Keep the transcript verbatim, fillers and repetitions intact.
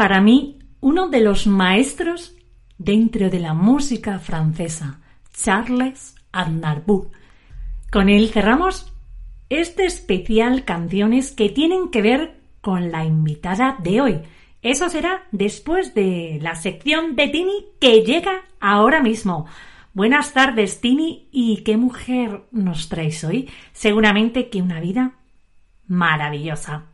Para mí, uno de los maestros dentro de la música francesa, Charles Aznavour. Con él cerramos este especial canciones que tienen que ver con la invitada de hoy. Eso será después de la sección de Tini que llega ahora mismo. Buenas tardes, Tini, ¿y qué mujer nos traes hoy? Seguramente que una vida maravillosa.